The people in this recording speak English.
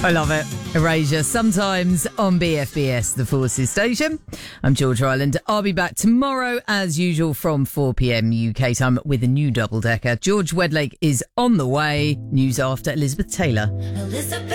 I love it. Erasure, sometimes on BFBS, the Forces station. I'm Georgia Island. I'll be back tomorrow, as usual, from 4 p.m. UK time with a new double-decker. George Wedlake is on the way. News after Elizabeth Taylor.